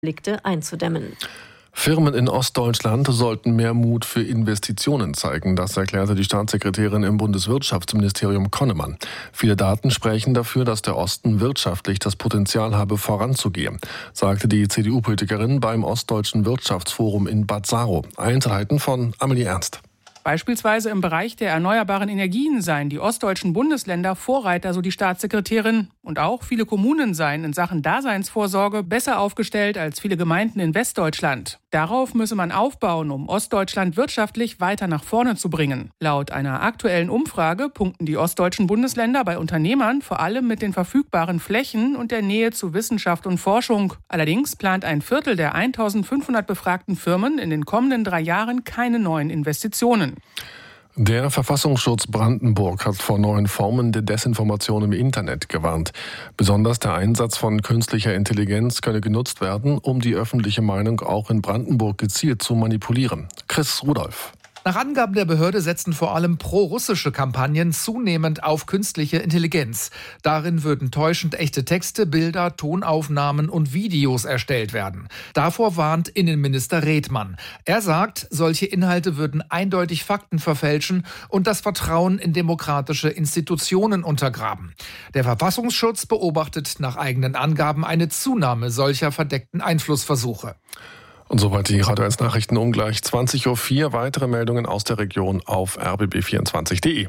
Konflikte einzudämmen. Firmen in Ostdeutschland sollten mehr Mut für Investitionen zeigen. Das erklärte die Staatssekretärin im Bundeswirtschaftsministerium Connemann. Viele Daten sprechen dafür, dass der Osten wirtschaftlich das Potenzial habe, voranzugehen, sagte die CDU-Politikerin beim Ostdeutschen Wirtschaftsforum in Bad Saro. Einzelheiten von Amelie Ernst. Beispielsweise im Bereich der erneuerbaren Energien seien die ostdeutschen Bundesländer Vorreiter, so die Staatssekretärin. Und auch viele Kommunen seien in Sachen Daseinsvorsorge besser aufgestellt als viele Gemeinden in Westdeutschland. Darauf müsse man aufbauen, um Ostdeutschland wirtschaftlich weiter nach vorne zu bringen. Laut einer aktuellen Umfrage punkten die ostdeutschen Bundesländer bei Unternehmern vor allem mit den verfügbaren Flächen und der Nähe zu Wissenschaft und Forschung. Allerdings plant ein Viertel der 1500 befragten Firmen in den kommenden 3 Jahren keine neuen Investitionen. Der Verfassungsschutz Brandenburg hat vor neuen Formen der Desinformation im Internet gewarnt. Besonders der Einsatz von künstlicher Intelligenz könne genutzt werden, um die öffentliche Meinung auch in Brandenburg gezielt zu manipulieren. Chris Rudolph. Nach Angaben der Behörde setzen vor allem pro-russische Kampagnen zunehmend auf künstliche Intelligenz. Darin würden täuschend echte Texte, Bilder, Tonaufnahmen und Videos erstellt werden. Davor warnt Innenminister Redmann. Er sagt, solche Inhalte würden eindeutig Fakten verfälschen und das Vertrauen in demokratische Institutionen untergraben. Der Verfassungsschutz beobachtet nach eigenen Angaben eine Zunahme solcher verdeckten Einflussversuche. Und soweit die Radio 1 Nachrichten um gleich 20.04 Uhr. Weitere Meldungen aus der Region auf rbb24.de.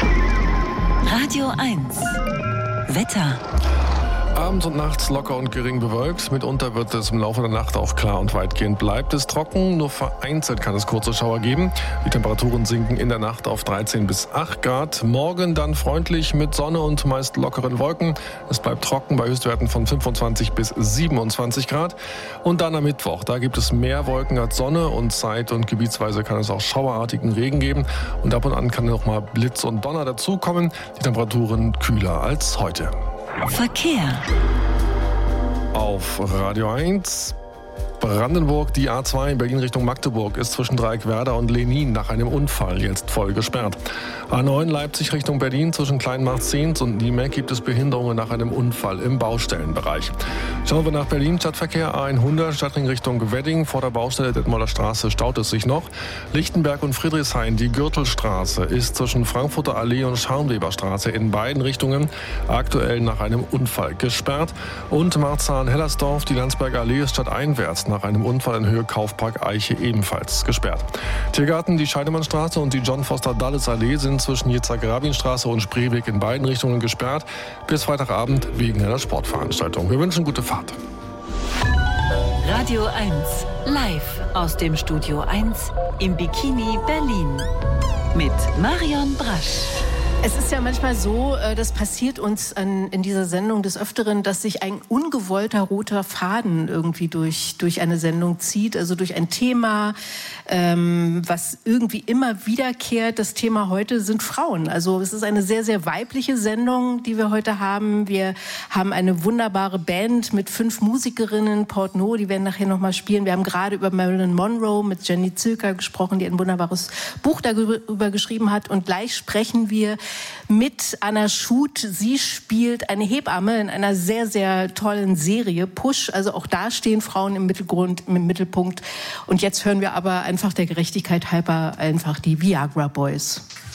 Radio 1 Wetter. Abends und nachts locker und gering bewölkt. Mitunter wird es im Laufe der Nacht auch klar und weitgehend bleibt es trocken. Nur vereinzelt kann es kurze Schauer geben. Die Temperaturen sinken in der Nacht auf 13 bis 8 Grad. Morgen dann freundlich mit Sonne und meist lockeren Wolken. Es bleibt trocken bei Höchstwerten von 25 bis 27 Grad. Und dann am Mittwoch, da gibt es mehr Wolken als Sonne und zeit- und gebietsweise kann es auch schauerartigen Regen geben. Und ab und an kann noch mal Blitz und Donner dazukommen. Die Temperaturen kühler als heute. Verkehr. Auf Radio 1 Brandenburg, die A2 in Berlin Richtung Magdeburg ist zwischen Dreieckwerder und Lenin nach einem Unfall jetzt voll gesperrt. A9 Leipzig Richtung Berlin zwischen Kleinmarkt-Zehns und Niemek gibt es Behinderungen nach einem Unfall im Baustellenbereich. Schauen wir nach Berlin, Stadtverkehr A100 Stadtring Richtung Wedding. Vor der Baustelle Detmolder Straße staut es sich noch. Lichtenberg und Friedrichshain, die Gürtelstraße ist zwischen Frankfurter Allee und Scharnweberstraße in beiden Richtungen aktuell nach einem Unfall gesperrt. Und Marzahn-Hellersdorf, die Landsberger Allee ist stadteinwärts nach einem Unfall in Höhe Kaufpark Eiche ebenfalls gesperrt. Tiergarten, die Scheidemannstraße und die John-Foster-Dulles-Allee sind zwischen Yitzhak-Rabin-Straße und Spreeweg in beiden Richtungen gesperrt bis Freitagabend wegen einer Sportveranstaltung. Wir wünschen gute Fahrt. Radio 1 live aus dem Studio 1 im Bikini Berlin mit Marion Brasch. Es ist ja manchmal so, das passiert uns in dieser Sendung des Öfteren, dass sich ein ungewollter roter Faden irgendwie durch eine Sendung zieht, also durch ein Thema, was irgendwie immer wiederkehrt. Das Thema heute sind Frauen. Also es ist eine sehr, sehr weibliche Sendung, die wir heute haben. Wir haben eine wunderbare Band mit 5 Musikerinnen, Portneau, die werden nachher nochmal spielen. Wir haben gerade über Marilyn Monroe mit Jenny Zilker gesprochen, die ein wunderbares Buch darüber geschrieben hat. Und gleich sprechen wir mit Anna Schut. Sie spielt eine Hebamme in einer sehr, sehr tollen Serie, Push. Also auch da stehen Frauen im Mittelpunkt. Und jetzt hören wir aber einfach der Gerechtigkeit halber einfach die Viagra Boys.